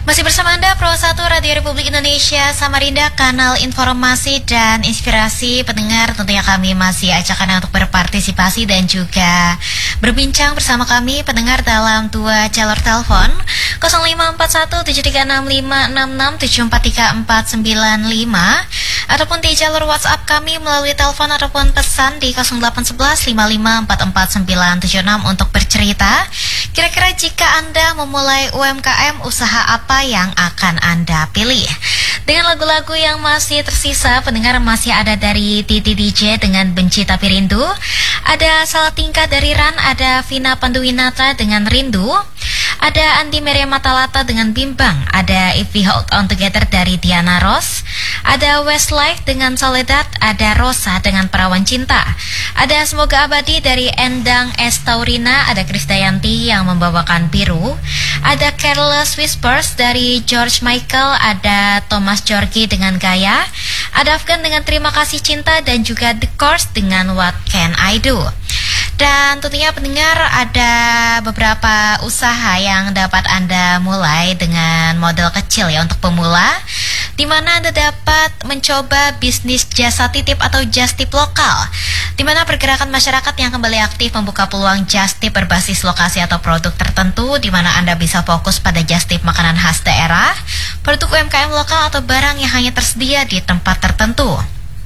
Masih bersama Anda, Pro 1 Radio Republik Indonesia Samarinda, kanal informasi dan inspirasi pendengar. Tentunya kami masih ajak Anda untuk berpartisipasi dan juga berbincang bersama kami pendengar dalam dua jalur telepon 0541736566743495 ataupun di jalur WhatsApp kami melalui telepon ataupun pesan di 081155449976 untuk bercerita. Kira-kira jika Anda memulai UMKM, usaha apa yang akan Anda pilih? Dengan lagu-lagu yang masih tersisa, pendengar masih ada dari Titi DJ dengan Benci Tapi Rindu, ada Salah Tingkah dari Ran, ada Vina Panduwinata dengan Rindu, ada Andi Maria Matalata dengan Bimbang, ada If We Hold On Together dari Diana Ross, ada Westlife dengan Soledad, ada Rosa dengan Perawan Cinta, ada Semoga Abadi dari Endang Estaurina, ada Krisdayanti yang membawakan Biru, ada Careless Whispers dari George Michael, ada Thomas Jorgi dengan Gaya, ada Afgan dengan Terima Kasih Cinta, dan juga The Course dengan What Can I Do. Dan tentunya pendengar, ada beberapa usaha yang dapat Anda mulai dengan modal kecil ya untuk pemula, di mana Anda dapat mencoba bisnis jasa titip atau just tip lokal, di mana pergerakan masyarakat yang kembali aktif membuka peluang just tip berbasis lokasi atau produk tertentu, di mana Anda bisa fokus pada just tip makanan khas daerah, produk UMKM lokal atau barang yang hanya tersedia di tempat tertentu.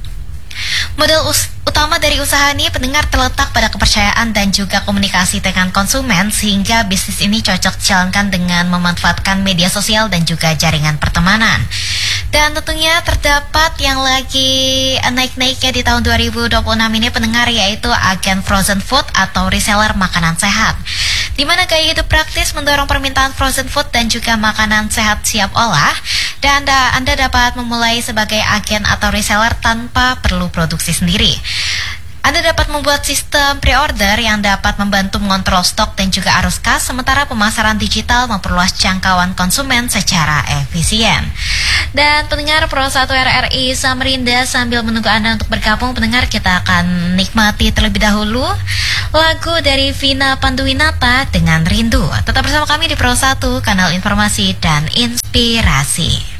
Modal utama dari usaha ini pendengar terletak pada kepercayaan dan juga komunikasi dengan konsumen, sehingga bisnis ini cocok dijalankan dengan memanfaatkan media sosial dan juga jaringan pertemanan. Dan tentunya terdapat yang lagi naik-naiknya di tahun 2026 ini pendengar, yaitu agen frozen food atau reseller makanan sehat, di mana gaya hidup praktis mendorong permintaan frozen food dan juga makanan sehat siap olah. Dan Anda dapat memulai sebagai agen atau reseller tanpa perlu produksi sendiri. Anda dapat membuat sistem pre-order yang dapat membantu mengontrol stok dan juga arus kas, sementara pemasaran digital memperluas jangkauan konsumen secara efisien. Dan pendengar Pro 1 RRI Samarinda, sambil menunggu Anda untuk bergabung, pendengar, kita akan nikmati terlebih dahulu lagu dari Vina Panduwinata dengan Rindu. Tetap bersama kami di Pro 1, kanal informasi dan inspirasi.